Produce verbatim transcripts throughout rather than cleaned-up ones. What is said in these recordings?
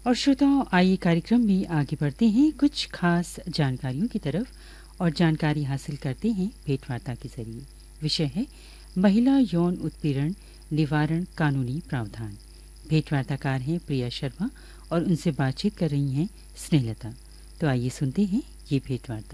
और श्रोताओं, आइए कार्यक्रम में आगे बढ़ते हैं कुछ खास जानकारियों की तरफ और जानकारी हासिल करते हैं भेंटवार्ता के जरिए। विषय है महिला यौन उत्पीड़न निवारण कानूनी प्रावधान। भेंटवार्ताकार हैं प्रिया शर्मा और उनसे बातचीत कर रही हैं स्नेहलता। तो आइए सुनते हैं ये भेंटवार्ता।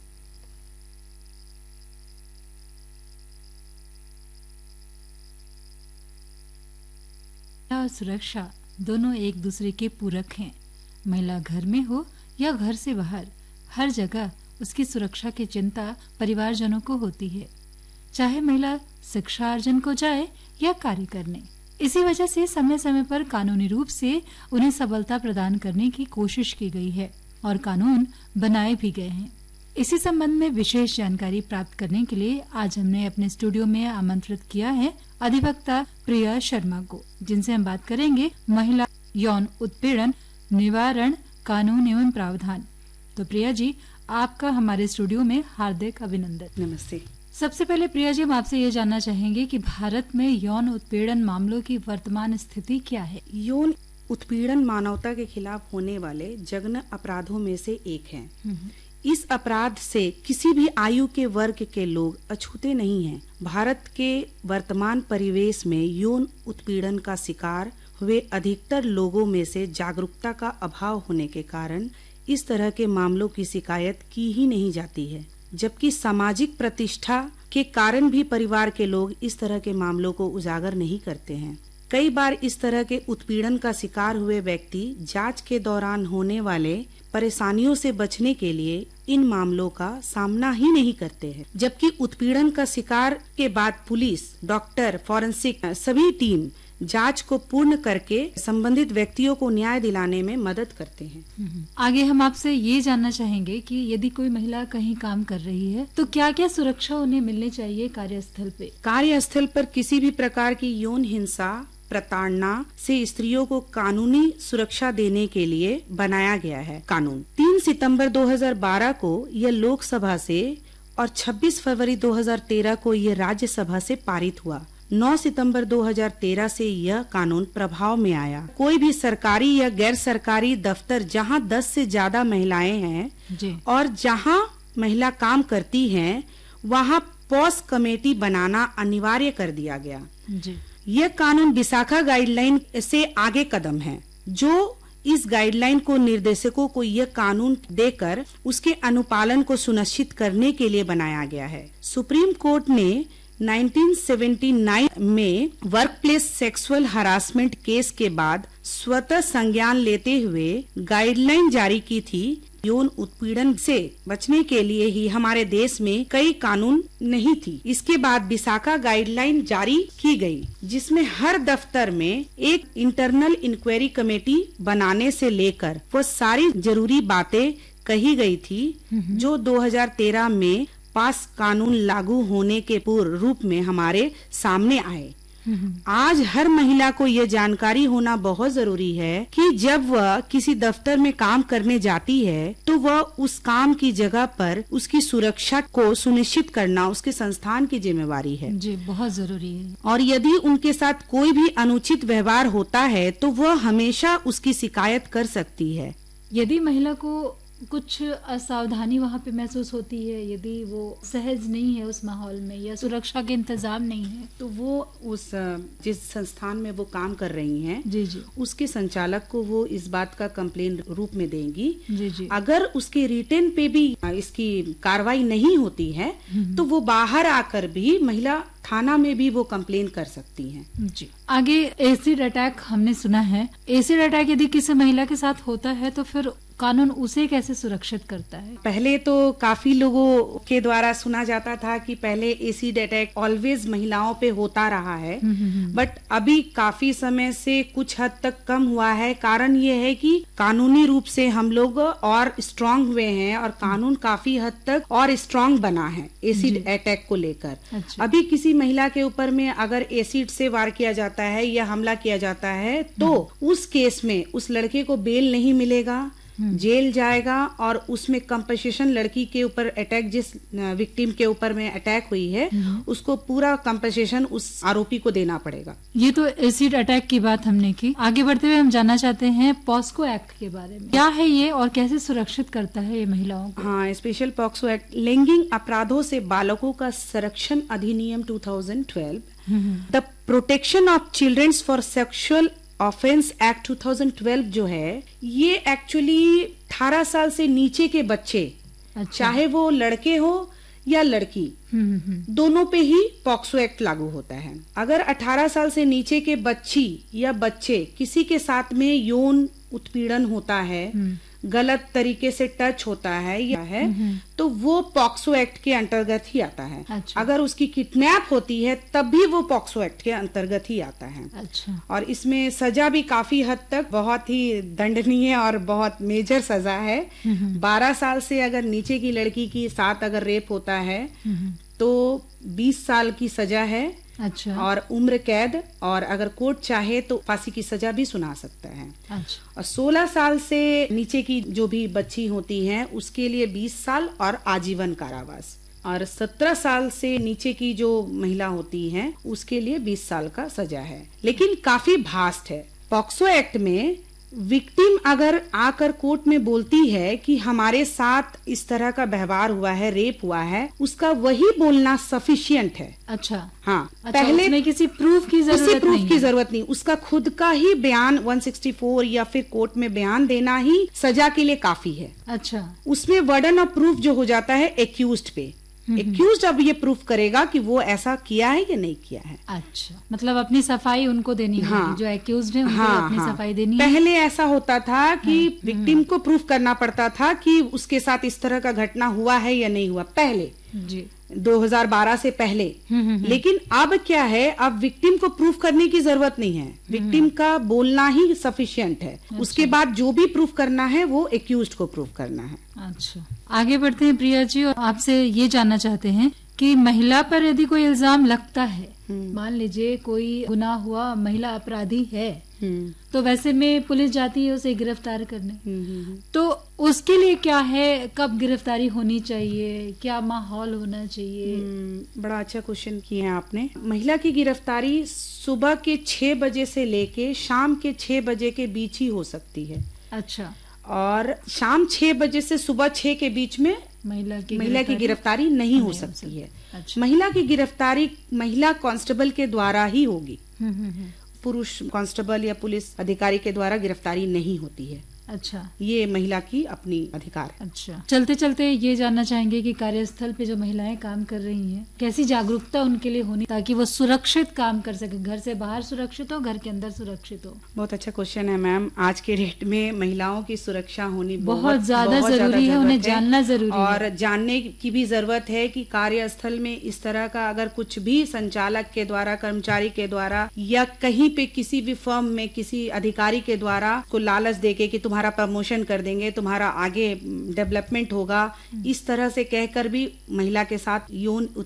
और सुरक्षा दोनों एक दूसरे के पूरक हैं। महिला घर में हो या घर से बाहर, हर जगह उसकी सुरक्षा की चिंता परिवारजनों को होती है, चाहे महिला शिक्षा अर्जन को जाए या कार्य करने। इसी वजह से समय समय पर कानूनी रूप से उन्हें सबलता प्रदान करने की कोशिश की गई है और कानून बनाए भी गए हैं। इसी संबंध में विशेष जानकारी प्राप्त करने के लिए आज हमने अपने स्टूडियो में आमंत्रित किया है अधिवक्ता प्रिया शर्मा को, जिनसे हम बात करेंगे महिला यौन उत्पीड़न निवारण कानून एवं प्रावधान। तो प्रिया जी, आपका हमारे स्टूडियो में हार्दिक अभिनंदन। नमस्ते। सबसे पहले प्रिया जी, हम आपसे ये जानना चाहेंगे कि भारत में यौन उत्पीड़न मामलों की वर्तमान स्थिति क्या है? यौन उत्पीड़न मानवता के खिलाफ होने वाले जघन्य अपराधों में से एक है। इस अपराध से किसी भी आयु के वर्ग के लोग अछूते नहीं हैं। भारत के वर्तमान परिवेश में यौन उत्पीड़न का शिकार हुए अधिकतर लोगों में से जागरूकता का अभाव होने के कारण इस तरह के मामलों की शिकायत की ही नहीं जाती है, जबकि सामाजिक प्रतिष्ठा के कारण भी परिवार के लोग इस तरह के मामलों को उजागर नहीं करते हैं। कई बार इस तरह के उत्पीड़न का शिकार हुए व्यक्ति जांच के दौरान होने वाले परेशानियों से बचने के लिए इन मामलों का सामना ही नहीं करते हैं, जबकि उत्पीड़न का शिकार के बाद पुलिस, डॉक्टर, फॉरेंसिक सभी टीम जांच को पूर्ण करके संबंधित व्यक्तियों को न्याय दिलाने में मदद करते हैं। आगे हम आपसे ये जानना चाहेंगे कि यदि कोई महिला कहीं काम कर रही है तो क्या क्या सुरक्षा उन्हें मिलनी चाहिए कार्यस्थल पे? कार्यस्थल पर किसी भी प्रकार की यौन हिंसा प्रताड़ना से स्त्रियों को कानूनी सुरक्षा देने के लिए बनाया गया है कानून। तीन सितंबर दो हज़ार बारह को यह लोकसभा से और छब्बीस फरवरी दो हज़ार तेरह को यह राज्यसभा से पारित हुआ। नौ सितंबर दो हज़ार तेरह से यह कानून प्रभाव में आया। कोई भी सरकारी या गैर सरकारी दफ्तर जहां दस से ज्यादा महिलाएं हैं जी। और जहां महिला काम करती हैं, वहां पॉस कमेटी बनाना अनिवार्य कर दिया गया जी। यह कानून विशाखा गाइडलाइन से आगे कदम है, जो इस गाइडलाइन को निर्देशकों को यह कानून देकर उसके अनुपालन को सुनिश्चित करने के लिए बनाया गया है। सुप्रीम कोर्ट ने उन्नीस सौ उन्यासी में वर्कप्लेस सेक्सुअल हरासमेंट केस के बाद स्वतः संज्ञान लेते हुए गाइडलाइन जारी की थी। यौन उत्पीड़न से बचने के लिए ही हमारे देश में कई कानून नहीं थी। इसके बाद विशाखा गाइडलाइन जारी की गई, जिसमें हर दफ्तर में एक इंटरनल इंक्वायरी कमेटी बनाने से लेकर वो सारी जरूरी बातें कही गई थी जो दो हज़ार तेरह में पास कानून लागू होने के पूर्व रूप में हमारे सामने आए। आज हर महिला को ये जानकारी होना बहुत जरूरी है कि जब वह किसी दफ्तर में काम करने जाती है तो वह उस काम की जगह पर उसकी सुरक्षा को सुनिश्चित करना उसके संस्थान की जिम्मेवारी है जी, बहुत जरूरी है। और यदि उनके साथ कोई भी अनुचित व्यवहार होता है तो वह हमेशा उसकी शिकायत कर सकती है। यदि महिला को कुछ असावधानी वहाँ पे महसूस होती है, यदि वो सहज नहीं है उस माहौल में या सुरक्षा के इंतजाम नहीं है, तो वो उस जिस संस्थान में वो काम कर रही हैं जी जी उसके संचालक को वो इस बात का कंप्लेन रूप में देंगी। जी जी अगर उसके रिटर्न पे भी इसकी कार्रवाई नहीं होती है तो वो बाहर आकर भी महिला थाना में भी वो कंप्लेन कर सकती हैं। जी। आगे एसिड अटैक हमने सुना है। एसिड अटैक यदि किसी महिला के साथ होता है तो फिर कानून उसे कैसे सुरक्षित करता है? पहले तो काफी लोगों के द्वारा सुना जाता था कि पहले एसिड अटैक ऑलवेज महिलाओं पे होता रहा है, बट अभी काफी समय से कुछ हद तक कम हुआ है। कारण ये है कि कानूनी रूप से हम लोग और स्ट्रांग हुए हैं और कानून काफी हद तक और स्ट्रांग बना है एसिड अटैक को लेकर। अच्छा। अभी किसी महिला के ऊपर में अगर एसिड से वार किया जाता है या हमला किया जाता है तो उस केस में उस लड़के को बेल नहीं मिलेगा, जेल जाएगा और उसमें कंपनसेशन लड़की के ऊपर अटैक, जिस विक्टिम के ऊपर में अटैक हुई है, उसको पूरा कंपनसेशन उस आरोपी को देना पड़ेगा। ये तो एसिड अटैक की बात हमने की। आगे बढ़ते हुए हम जानना चाहते हैं पॉस्को एक्ट के बारे में। क्या है ये और कैसे सुरक्षित करता है ये महिलाओं को? हाँ, स्पेशल पॉक्सो एक्ट लैंगिक अपराधों से बालकों का संरक्षण अधिनियम दो हज़ार बारह, the protection of children's for sexual offence act दो हज़ार बारह जो है, ये एक्चुअली अठारह साल से नीचे के बच्चे, अच्छा, चाहे वो लड़के हो या लड़की, दोनों पे ही पॉक्सो एक्ट लागू होता है। अगर अठारह साल से नीचे के बच्ची या बच्चे किसी के साथ में यौन उत्पीड़न होता है, गलत तरीके से टच होता है या है, तो वो पॉक्सो एक्ट के अंतर्गत ही आता है। अच्छा। अगर उसकी किडनैप होती है तब भी वो पॉक्सो एक्ट के अंतर्गत ही आता है। अच्छा। और इसमें सजा भी काफी हद तक बहुत ही दंडनीय और बहुत मेजर सजा है। बारह साल से अगर नीचे की लड़की की साथ अगर रेप होता है तो बीस साल की सजा है। अच्छा। और उम्र कैद, और अगर कोर्ट चाहे तो फांसी की सजा भी सुना सकता है। अच्छा। और सोलह साल से नीचे की जो भी बच्ची होती हैं उसके लिए बीस साल और आजीवन कारावास, और सत्रह साल से नीचे की जो महिला होती हैं उसके लिए बीस साल का सजा है। लेकिन काफी भास्ट है। पॉक्सो एक्ट में विक्टिम अगर आकर कोर्ट में बोलती है कि हमारे साथ इस तरह का व्यवहार हुआ है, रेप हुआ है, उसका वही बोलना सफिशिएंट है। अच्छा। हाँ। अच्छा, पहले उसमें किसी प्रूफ की जरूरत किसी प्रूफ नहीं की जरूरत नहीं, उसका खुद का ही बयान एक सौ चौंसठ या फिर कोर्ट में बयान देना ही सजा के लिए काफी है। अच्छा। उसमें वर्डन ऑफ प्रूफ जो हो जाता है एक्यूज्ड पे। एक्यूज्ड अब ये प्रूफ करेगा कि वो ऐसा किया है या नहीं किया है। अच्छा, मतलब अपनी सफाई उनको देनी है। हाँ, जो एक्यूज्ड है उनको हाँ, अपनी हाँ, सफाई देनी है। पहले ऐसा होता था कि हाँ, विक्टिम को प्रूफ करना पड़ता था कि उसके साथ इस तरह का घटना हुआ है या नहीं हुआ, पहले जी दो हज़ार बारह से पहले। लेकिन अब क्या है, अब विक्टिम को प्रूफ करने की जरूरत नहीं है, विक्टिम का बोलना ही सफिशिएंट है। अच्छा। उसके बाद जो भी प्रूफ करना है वो एक्यूज्ड को प्रूफ करना है। अच्छा, आगे बढ़ते हैं प्रिया जी, और आपसे ये जानना चाहते हैं कि महिला पर यदि कोई इल्जाम लगता है, मान लीजिए कोई गुनाह हुआ, महिला अपराधी है, तो वैसे में पुलिस जाती है उसे गिरफ्तार करने, तो उसके लिए क्या है, कब गिरफ्तारी होनी चाहिए, क्या माहौल होना चाहिए? बड़ा अच्छा क्वेश्चन किया है आपने। महिला की गिरफ्तारी सुबह के छह बजे से लेके शाम के छह बजे के बीच ही हो सकती है। अच्छा। और शाम छह बजे से सुबह छह के बीच में महिला की महिला की गिरफ्तारी नहीं हो सकती है। अच्छा। महिला की गिरफ्तारी महिला कांस्टेबल के द्वारा ही होगी, पुरुष कांस्टेबल या पुलिस अधिकारी के द्वारा गिरफ्तारी नहीं होती है। अच्छा, ये महिला की अपनी अधिकार है। अच्छा, चलते चलते ये जानना चाहेंगे कि कार्यस्थल पे जो महिलाएं काम कर रही हैं, कैसी जागरूकता उनके लिए होनी ताकि वो सुरक्षित काम कर सके, घर से बाहर सुरक्षित हो, घर के अंदर सुरक्षित हो? बहुत अच्छा क्वेश्चन है मैम। आज के डेट में महिलाओं की सुरक्षा होनी बहुत ज्यादा जरूरी है, उन्हें जानना जरूरी है और जानने की भी जरूरत है कि कार्यस्थल में इस तरह का अगर कुछ भी संचालक के द्वारा, कर्मचारी के द्वारा या कहीं पे किसी भी फर्म में किसी अधिकारी के द्वारा को लालच देके कि तुम्हारा प्रमोशन कर देंगे, तुम्हारा आगे डेवलपमेंट होगा, इस तरह से कहकर भी महिला के साथ यौन